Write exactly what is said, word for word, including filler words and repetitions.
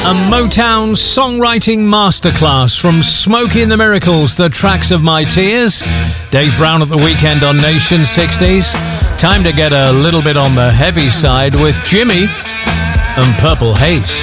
A Motown songwriting masterclass from Smokey and the Miracles, The Tracks of My Tears. Dave Brown at the weekend on Nation sixties. Time to get a little bit on the heavy side with Jimmy and Purple Haze.